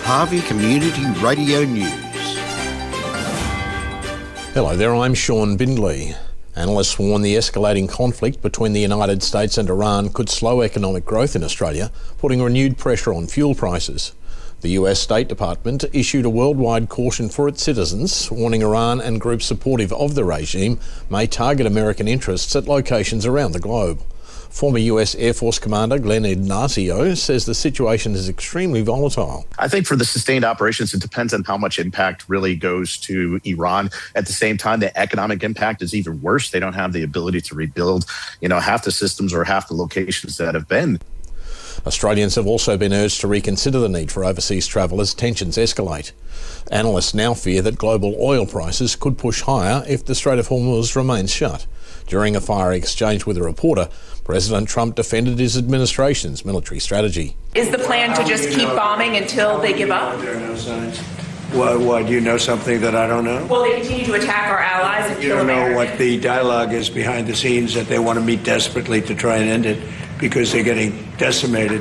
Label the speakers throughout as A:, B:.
A: Harvey Community Radio News.
B: Hello there, I'm Sean Bindley. Analysts warn the escalating conflict between the United States and Iran could slow economic growth in Australia, putting renewed pressure on fuel prices. The US State Department issued a worldwide caution for its citizens, warning Iran and groups supportive of the regime may target American interests at locations around the globe. Former US Air Force Commander Glenn Ignazio says the situation is extremely volatile.
C: I think for the sustained operations, it depends on how much impact really goes to Iran. At the same time, the economic impact is even worse. They don't have the ability to rebuild, half the systems or half the locations that have been.
B: Australians have also been urged to reconsider the need for overseas travel as tensions escalate. Analysts now fear that global oil prices could push higher if the Strait of Hormuz remains shut. During a fiery exchange with a reporter, President Trump defended his administration's military strategy.
D: Is the plan to just keep bombing until they give up?
E: There are no signs. Why, do you know something that I don't know?
D: Will they continue to attack our allies and
E: kill
D: kill
E: Americans? You don't know
D: Americans?
E: what the dialogue is behind the scenes, that they want to meet desperately to try and end it because they're getting decimated.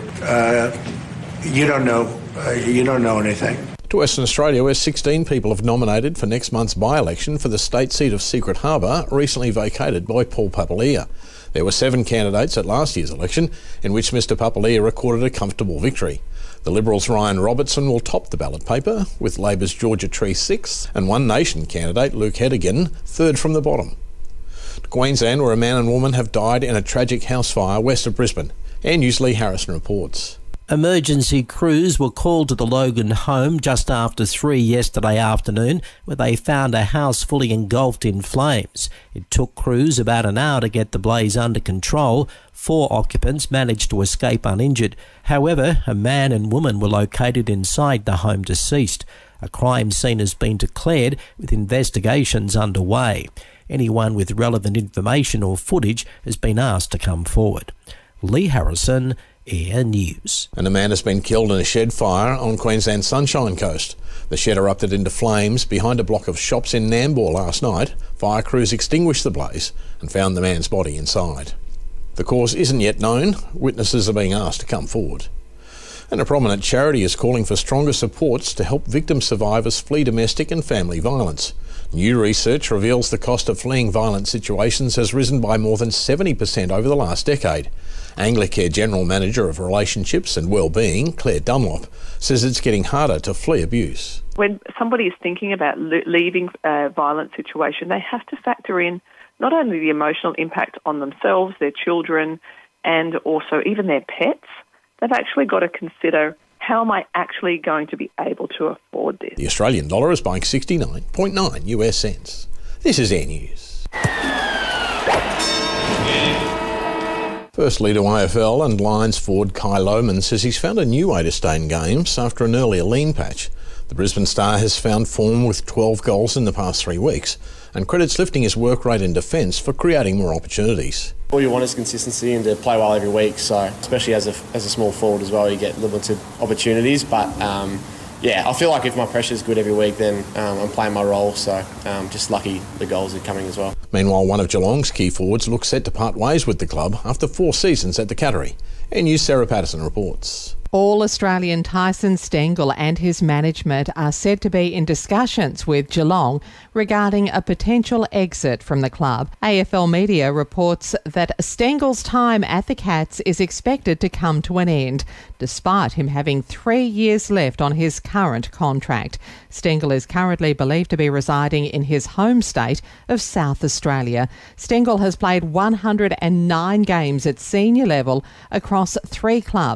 E: You don't know. You don't know anything.
B: To Western Australia, where 16 people have nominated for next month's by-election for the state seat of Secret Harbour, recently vacated by Paul Papalia. There were 7 candidates at last year's election, in which Mr Papalia recorded a comfortable victory. The Liberals' Ryan Robertson will top the ballot paper, with Labor's Georgia Tree 6th, and One Nation candidate Luke Hedigan 3rd from the bottom. To Queensland, where a man and woman have died in a tragic house fire west of Brisbane. Air News' Lee Harrison reports.
F: Emergency crews were called to the Logan home just after 3 yesterday afternoon, where they found a house fully engulfed in flames. It took crews about an hour to get the blaze under control. 4 occupants managed to escape uninjured. However, a man and woman were located inside the home deceased. A crime scene has been declared, with investigations underway. Anyone with relevant information or footage has been asked to come forward. Lee Harrison, Air News.
B: And a man has been killed in a shed fire on Queensland's Sunshine Coast. The shed erupted into flames behind a block of shops in Nambour last night. Fire crews extinguished the blaze and found the man's body inside. The cause isn't yet known. Witnesses are being asked to come forward. And a prominent charity is calling for stronger supports to help victim survivors flee domestic and family violence. New research reveals the cost of fleeing violent situations has risen by more than 70% over the last decade. Anglicare General Manager of Relationships and Wellbeing, Claire Dunlop, says it's getting harder to flee abuse.
G: When somebody is thinking about leaving a violent situation, they have to factor in not only the emotional impact on themselves, their children, and also even their pets. They've actually got to consider, how am I actually going to be able to afford this?
B: The Australian dollar is buying 69.9 US cents. This is Air News. Firstly to AFL, and Lions forward Kai Lohmann says he's found a new way to stay in games after an earlier lean patch. The Brisbane Star has found form with 12 goals in the past 3 weeks and credits lifting his work rate in defence for creating more opportunities.
H: All you want is consistency and to play well every week, so especially as a small forward as well, you get limited opportunities, but I feel like if my pressure's good every week, then I'm playing my role, so just lucky the goals are coming as well.
B: Meanwhile, one of Geelong's key forwards looks set to part ways with the club after 4 seasons at the Cattery. Air News' Sarah Patterson reports.
I: All-Australian Tyson Stengel and his management are said to be in discussions with Geelong regarding a potential exit from the club. AFL Media reports that Stengel's time at the Cats is expected to come to an end, despite him having 3 years left on his current contract. Stengel is currently believed to be residing in his home state of South Australia. Stengel has played 109 games at senior level across 3 clubs